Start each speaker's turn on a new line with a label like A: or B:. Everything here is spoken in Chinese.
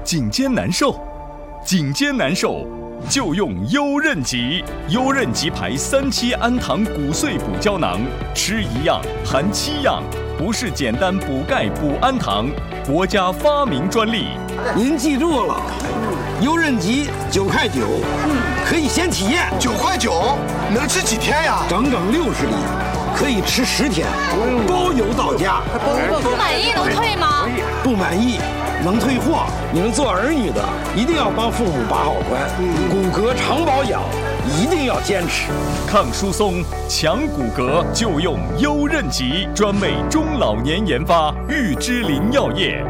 A: 颈肩难受，颈肩难受就用优韧吉。优韧吉牌3期氨糖骨碎补胶囊，吃1样含7样，不是简单补钙补氨糖，国家发明专利。
B: 您记住了，优韧吉9.9块，可以先体验。
C: 9.9块，能吃几天呀？
B: 整整60粒，可以吃10天，包邮到家。
D: 不满意能退吗？
B: 不满意能退货。你们做儿女的一定要帮父母把好关，骨骼常保养一定要坚持。
A: 抗疏松、强骨骼就用优韧吉，专为中老年研发，玉芝林药业。